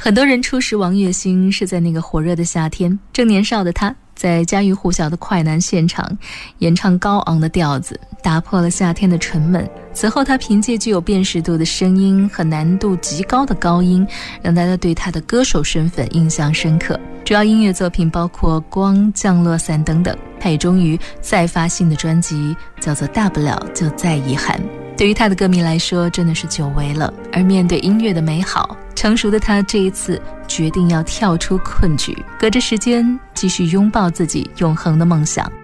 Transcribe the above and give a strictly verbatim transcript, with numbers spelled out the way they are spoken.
很多人初识王栎鑫是在那个火热的夏天，正年少的他在家喻户晓的快男现场演唱高昂的调子，打破了夏天的沉闷。此后他凭借具有辨识度的声音和难度极高的高音，让大家对他的歌手身份印象深刻。主要音乐作品包括《光》《降落伞》等等，他也终于再发新的专辑，叫做《大不了就再遗憾》。对于他的歌迷来说真的是久违了，而面对音乐的美好，成熟的他这一次决定要跳出困局，隔着时间继续拥抱自己永恒的梦想。